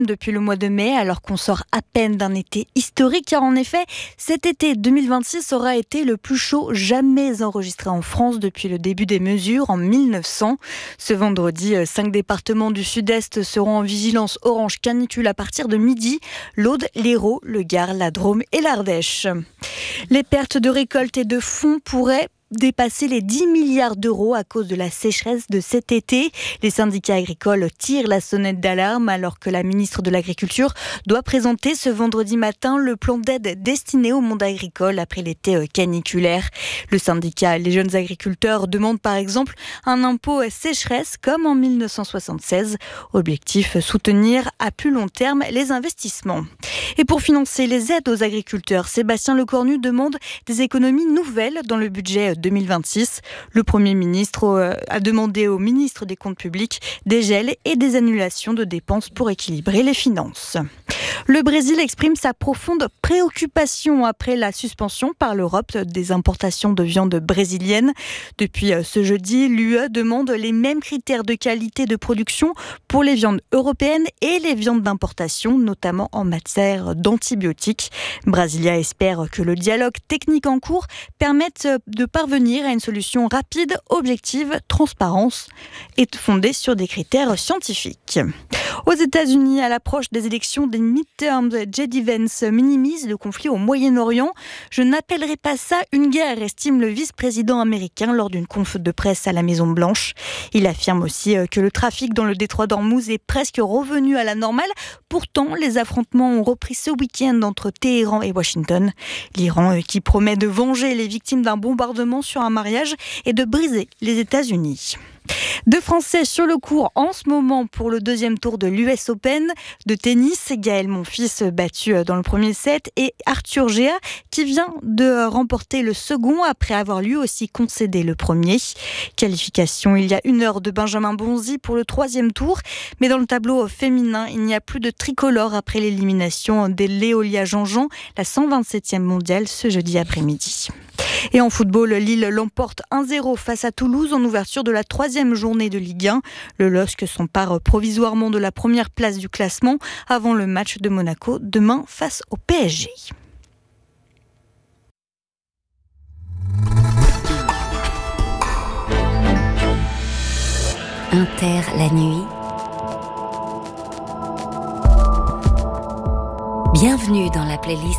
depuis le mois de mai, alors qu'on sort à peine d'un été historique, car en effet, cet été 2026 aura été le plus chaud jamais enregistré en France depuis le début des mesures en 1900. Ce vendredi, 5 départements du sud-est seront en vigilance orange canicule à partir de midi: l'Aude, l'Hérault, le Gard, la Drôme et l'Ardèche. Les pertes de récolte et de fonds pourraient dépasser les 10 milliards d'euros à cause de la sécheresse de cet été. Les syndicats agricoles tirent la sonnette d'alarme alors que la ministre de l'Agriculture doit présenter ce vendredi matin le plan d'aide destiné au monde agricole après l'été caniculaire. Le syndicat Les Jeunes Agriculteurs demande par exemple un impôt sécheresse comme en 1976. Objectif: soutenir à plus long terme les investissements. Et pour financer les aides aux agriculteurs, Sébastien Lecornu demande des économies nouvelles dans le budget 2026. Le Premier ministre a demandé au ministre des Comptes publics des gels et des annulations de dépenses pour équilibrer les finances. Le Brésil exprime sa profonde préoccupation après la suspension par l'Europe des importations de viande brésilienne. Depuis ce jeudi, l'UE demande les mêmes critères de qualité de production pour les viandes européennes et les viandes d'importation, notamment en matière d'antibiotiques. Brasilia espère que le dialogue technique en cours permette de parvenir à une solution rapide, objective, transparente et fondée sur des critères scientifiques. Aux États-Unis, à l'approche des élections des midterms, J.D. Vance minimise le conflit au Moyen-Orient. Je n'appellerai pas ça une guerre, estime le vice-président américain lors d'une conf de presse à la Maison-Blanche. Il affirme aussi que le trafic dans le détroit d'Ormuz est presque revenu à la normale. Pourtant, les affrontements ont repris ce week-end entre Téhéran et Washington. L'Iran qui promet de venger les victimes d'un bombardement sur un mariage et de briser les États-Unis. Deux Français sur le court en ce moment pour le deuxième tour de l'US Open de tennis. Gaël Monfils battu dans le premier set et Arthur Géa qui vient de remporter le second après avoir lui aussi concédé le premier. Qualification il y a 1 heure de Benjamin Bonzi pour le troisième tour. Mais dans le tableau féminin, il n'y a plus de tricolore après l'élimination de Léolia Jean-Jean, la 127e mondiale ce jeudi après-midi. Et en football, Lille l'emporte 1-0 face à Toulouse en ouverture de la 3e journée de Ligue 1. Le LOSC s'empare provisoirement de la première place du classement avant le match de Monaco demain face au PSG. Inter la nuit. Bienvenue dans la playlist